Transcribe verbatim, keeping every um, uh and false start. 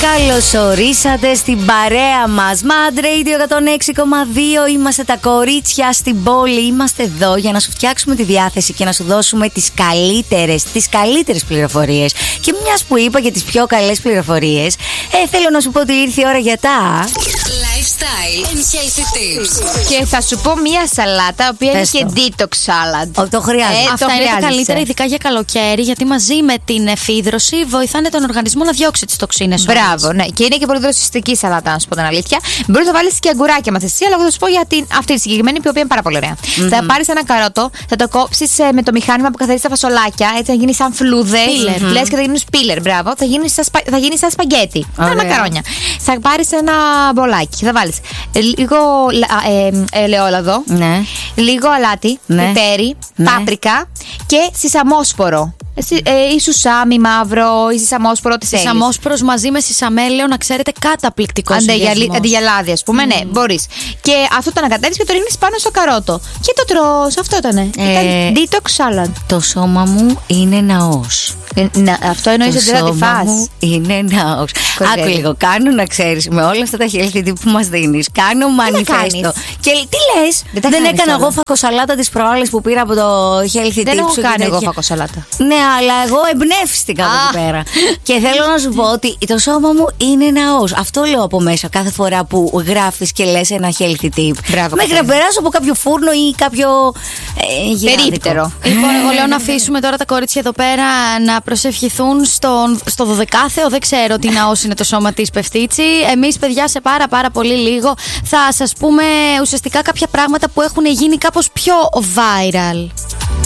Καλώς ορίσατε στην παρέα μας. Mad Radio εκατόν έξι κόμμα δύο. Είμαστε τα κορίτσια στην πόλη. Είμαστε εδώ για να σου φτιάξουμε τη διάθεση και να σου δώσουμε τις καλύτερες, τις καλύτερες πληροφορίες. Και μιας που είπα για τις πιο καλές πληροφορίες, ε, θέλω να σου πω ότι ήρθε η ώρα για τα Lifestyle and healthy tips. Και θα σου πω μία σαλάτα, η οποία είναι και detox salad. Oh, το χρειάζεται. Ε, Αυτά το είναι τα χρειάζεσαι. καλύτερα, ειδικά για καλοκαίρι, γιατί μαζί με την εφίδρωση βοηθάνε τον οργανισμό να διώξει τις τοξίνες. Μπράβο, ναι. Και είναι και πολύ δροσιστική σαλάτα, να σου πω την αλήθεια. Μπορεί να βάλει και αγκουράκια μαθησία, αλλά εγώ θα σου πω για την, αυτή τη συγκεκριμένη, η οποία είναι πάρα πολύ ωραία. Mm-hmm. Θα πάρει ένα καρότο, θα το κόψει με το μηχάνημα που καθαρίζει τα φασολάκια, έτσι να γίνει σαν φλούδες. Σπίλερ. Λες και θα γίνει σπίλερ, μπράβο. Θα γίνει σαν, θα γίνει σαν σπαγκέτι. Σαν μακαρόνια. Θα πάρει ένα μπολάκι, θα βάλει λίγο ε, ελαιόλαδο, Ναι. λίγο αλάτι, Ναι. πιπέρι, Ναι. πάπρικα και σισαμόσπορο. Ε, ή σουσάμι μαύρο, ή σισαμόσπορο, τι θέλει. Σισαμόσπρος μαζί με σισαμέλαιο, να ξέρετε, καταπληκτικό συνδυασμός. Αντιγιαλάδι, α πούμε, mm. ναι, μπορεί. Και αυτό το ανακατεύει και το ρίχνει πάνω στο καρότο. Και το τρως, αυτό ήτανε. Ε, Ήταν detox salad. Το σώμα μου είναι ναός. Ε, να, αυτό εννοείς ότι δεν θα τη φας. μου είναι ναός. Άκου λίγο, κάνω να ξέρεις με όλα αυτά τα healthy tip που μας δίνεις. Κάνω μανιφέστο. Και τι λες, Δεν, δεν, δεν έκανα τώρα. εγώ φακοσαλάτα τις προάλλες που πήρα από το healthy tip. Δεν έχω σου κάνει και εγώ τέτοια. φακοσαλάτα. Ναι, αλλά εγώ εμπνεύστηκα από εκεί πέρα. Και θέλω να σου πω ότι το σώμα μου είναι ναός. Αυτό λέω από μέσα κάθε φορά που γράφεις και λες ένα healthy tip. Μπράβο, Μέχρι να περάσω από κάποιο φούρνο ή κάποιο ε, γυράδικο. Περίπτερο. Λοιπόν, εγώ λέω να αφήσουμε τώρα τα κορίτσια εδώ πέρα να προσευχηθούν στον, στο δωδεκάθεο. Δεν ξέρω τι ναός είναι το σώμα της Πεφτίτσι. Εμείς, παιδιά, σε πάρα πάρα πολύ λίγο θα σας πούμε ουσιαστικά κάποια πράγματα που έχουν γίνει κάπως πιο viral.